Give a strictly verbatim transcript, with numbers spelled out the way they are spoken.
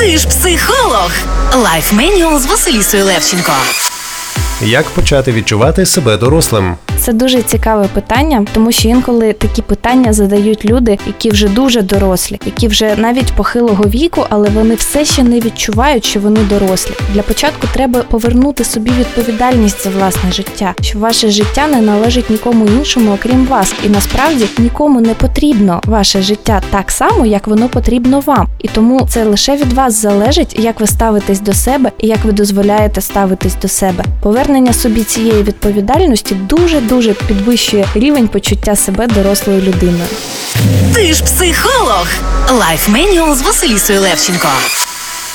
Ти ж психолог. Life Manual з Василісою Левченко. Як почати відчувати себе дорослим? Це дуже цікаве питання, тому що інколи такі питання задають люди, які вже дуже дорослі, які вже навіть похилого віку, але вони все ще не відчувають, що вони дорослі. Для початку треба повернути собі відповідальність за власне життя, що ваше життя не належить нікому іншому, окрім вас. І насправді нікому не потрібно ваше життя так само, як воно потрібно вам. І тому це лише від вас залежить, як ви ставитесь до себе і як ви дозволяєте ставитись до себе. Повернення собі цієї відповідальності дуже дуже підвищує рівень почуття себе дорослою людиною. Ти ж психолог. Life Manual з Василісою Левченко.